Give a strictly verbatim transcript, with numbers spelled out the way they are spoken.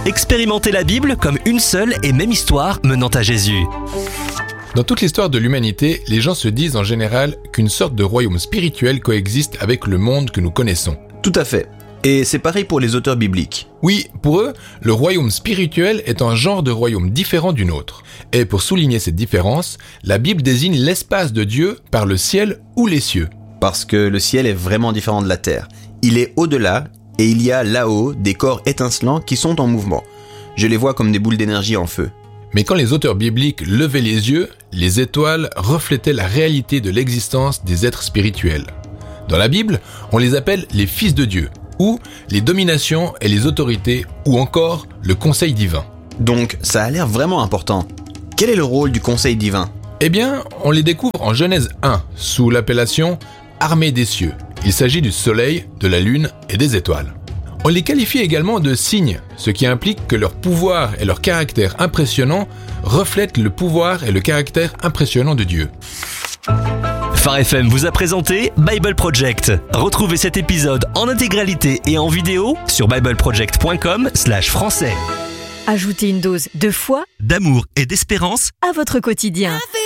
Expérimentez la Bible comme une seule et même histoire menant à Jésus. Dans toute l'histoire de l'humanité, les gens se disent en général qu'une sorte de royaume spirituel coexiste avec le monde que nous connaissons. Tout à fait. Et c'est pareil pour les auteurs bibliques. Oui, pour eux, le royaume spirituel est un genre de royaume différent du nôtre. Et pour souligner cette différence, la Bible désigne l'espace de Dieu par le ciel ou les cieux. Parce que le ciel est vraiment différent de la terre. Il est au-delà et il y a là-haut des corps étincelants qui sont en mouvement. Je les vois comme des boules d'énergie en feu. Mais quand les auteurs bibliques levaient les yeux, les étoiles reflétaient la réalité de l'existence des êtres spirituels. Dans la Bible, on les appelle les fils de Dieu, ou les dominations et les autorités, ou encore le conseil divin. Donc, ça a l'air vraiment important. Quel est le rôle du conseil divin ? Eh bien, on les découvre en Genèse un, sous l'appellation « armée des cieux ». Il s'agit du soleil, de la lune et des étoiles. On les qualifie également de signes, ce qui implique que leur pouvoir et leur caractère impressionnant reflètent le pouvoir et le caractère impressionnant de Dieu. Phare F M vous a présenté Bible Project. Retrouvez cet épisode en intégralité et en vidéo sur bibleproject point com slash français. Ajoutez une dose de foi, D'amour et d'espérance à votre quotidien.